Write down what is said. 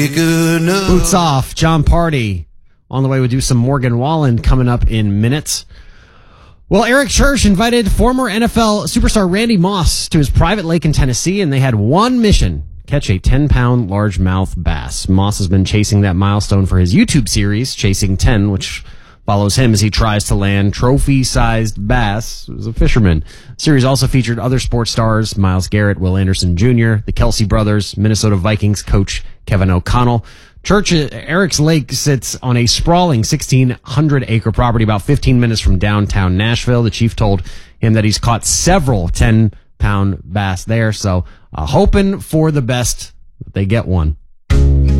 Boots off, John Party. On the way, we'll do some Morgan Wallen coming up in minutes. Well, Eric Church invited former NFL superstar Randy Moss to his private lake in Tennessee, and they had one mission: catch a 10-pound largemouth bass. Moss has been chasing that milestone for his YouTube series, Chasing 10, which follows him as he tries to land trophy-sized bass as a fisherman. The series also featured other sports stars: Myles Garrett, Will Anderson Jr., the Kelsey brothers, Minnesota Vikings coach Kevin O'Connell. Eric's Lake sits on a sprawling 1,600-acre property about 15 minutes from downtown Nashville. The chief told him that he's caught several 10-pound bass there, so hoping for the best that they get one.